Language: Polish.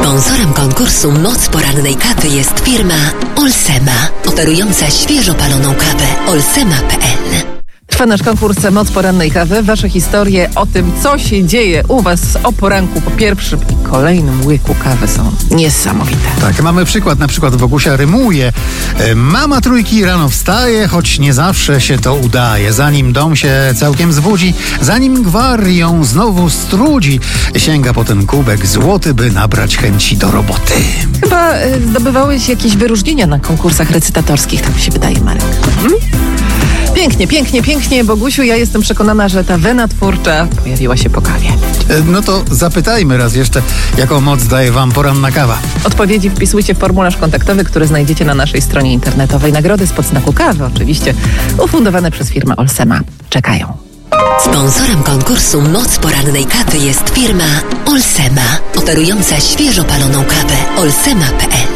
Sponsorem konkursu Moc Porannej Kawy jest firma Olsema, oferująca świeżo paloną kawę olsema.pl. Trwa nasz konkurs Moc Porannej Kawy. Wasze historie o tym, co się dzieje u was o poranku po pierwszym i kolejnym łyku kawy są niesamowite. Tak, mamy przykład, na przykład Bogusia rymuje. Mama trójki rano wstaje, choć nie zawsze się to udaje. Zanim dom się całkiem zbudzi, zanim gwar ją znowu strudzi, sięga po ten kubek złoty, by nabrać chęci do roboty. Chyba zdobywałeś jakieś wyróżnienia na konkursach recytatorskich, tak mi się wydaje, Marek. Pięknie, pięknie, pięknie, Bogusiu. Ja jestem przekonana, że ta wena twórcza pojawiła się po kawie. No to zapytajmy raz jeszcze, jaką moc daje wam poranna kawa. Odpowiedzi wpisujcie w formularz kontaktowy, który znajdziecie na naszej stronie internetowej. Nagrody z podznaku kawy, oczywiście, ufundowane przez firmę Olsema, czekają. Sponsorem konkursu Moc Porannej Kawy jest firma Olsema, oferująca świeżo paloną kawę olsema.pl.